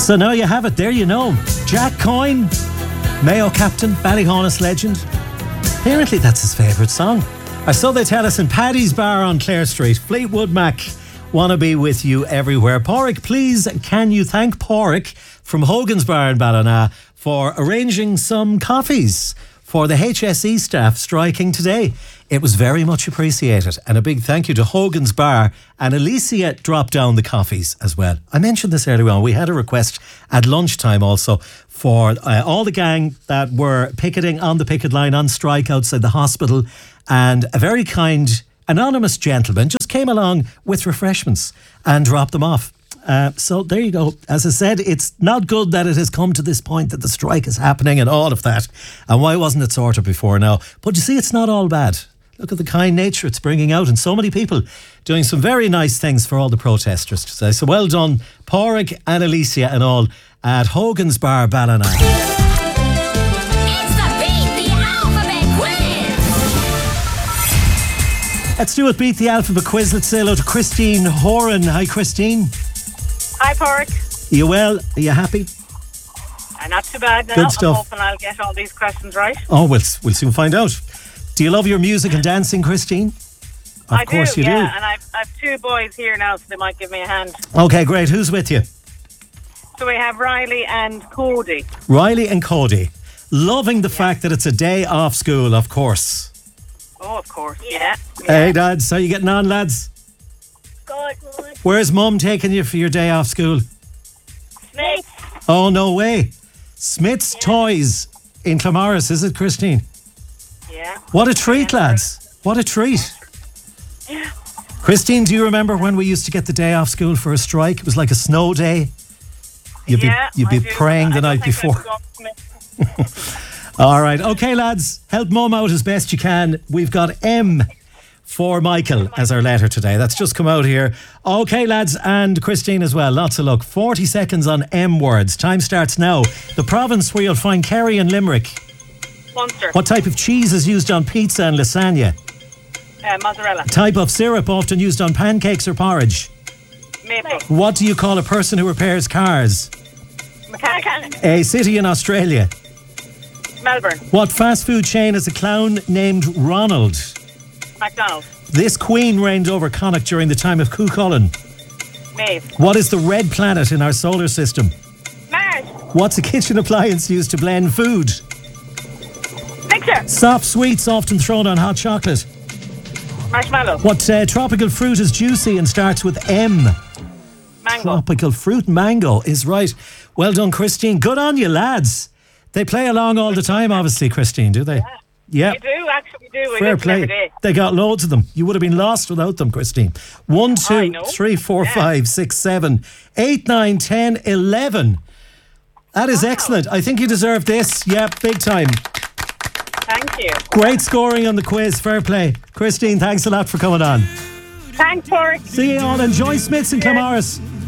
So now you have it. There you know. Jack Coyne, Mayo captain, Ballyhonest legend. Apparently that's his favourite song. Or so they tell us in Paddy's Bar on Clare Street. Fleetwood Mac, wanna be with you everywhere. Pádraig, please can you thank Pádraig from Hogan's Bar in Ballina for arranging some coffees for the HSE staff striking today. It was very much appreciated. And a big thank you to Hogan's Bar, and Alicia dropped down the coffees as well. I mentioned this earlier on. We had a request at lunchtime also for all the gang that were picketing on the picket line on strike outside the hospital, and a very kind anonymous gentleman just came along with refreshments and dropped them off. So there you go. As I said, it's not good that it has come to this point that the strike is happening and all of that. And why wasn't it sorted before now? But you see, it's not all bad. Look at the kind nature it's bringing out, and so many people doing some very nice things for all the protesters today. So well done, Pádraig and Alicia and all at Hogan's Bar Ballina. It's the Beat the Alphabet Quiz. Let's do it, Beat the Alphabet Quiz. Let's say hello to Christine Horan. Hi, Christine. Hi, Pádraig. Are you well? Are you happy? Not too bad now. Good stuff. I'm hoping I'll get all these questions right. Oh, we'll soon find out. Do you love your music and dancing, Christine? Of course you do. And I've two boys here now, so they might give me a hand. Okay, great. Who's with you? So we have Riley and Cody. Riley and Cody. Loving the fact that it's a day off school, of course. Oh, of course, yeah. Hey, dads, how you getting on, lads? Good. Where's Mum taking you for your day off school? Smith. Oh, no way. Smith's Toys in Clamorris, is it, Christine? Yeah. What a treat, lads. What a treat. Christine, do you remember when we used to get the day off school for a strike? It was like a snow day. You'd be praying the night before. All right. Okay, lads. Help Mum out as best you can. We've got M for Michael as our letter today. That's just come out here. Okay, lads, and Christine as well. Lots of luck. 40 seconds on M words. Time starts now. The province where you'll find Kerry and Limerick. Munster. What type of cheese is used on pizza and lasagna? Mozzarella. Type of syrup often used on pancakes or porridge? Maple. What do you call a person who repairs cars? Mechanic. A city in Australia. Melbourne. What fast food chain has a clown named Ronald? McDonald's. This queen reigned over Connacht during the time of Cuchulainn. Maeve. What is the red planet in our solar system? Mars. What's a kitchen appliance used to blend food? Mixer. Soft sweets often thrown on hot chocolate. Marshmallow. What tropical fruit is juicy and starts with M? Mango. Tropical fruit, mango is right. Well done, Christine. Good on you, lads. They play along all the time, obviously, Christine, do they? Yeah. We do, actually do. We Fair listen every play. day. They got loads of them. You would have been lost without them, Christine. 1, 2, know. 3, 4, Yeah. 5, 6, 7, 8, 9, 10, 11. That is excellent. I think you deserve this. Yeah, big time. Thank you. Great scoring on the quiz. Fair play. Christine, thanks a lot for coming on. Thanks, Pádraig. See you all. Enjoy Smiths and Clamorris.